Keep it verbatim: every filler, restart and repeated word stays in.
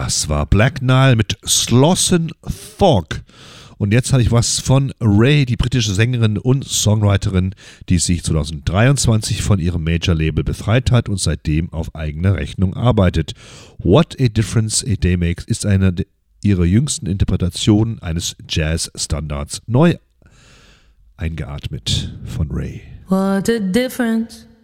Das war Black Nile mit Slosson Thog. Und jetzt habe ich was von Ray, die britische Sängerin und Songwriterin, die sich zwanzig dreiundzwanzig von ihrem Major-Label befreit hat und seitdem auf eigene Rechnung arbeitet. What a Difference a Day Makes ist eine ihrer jüngsten Interpretationen eines Jazz-Standards. Neu eingeatmet von Ray. What a difference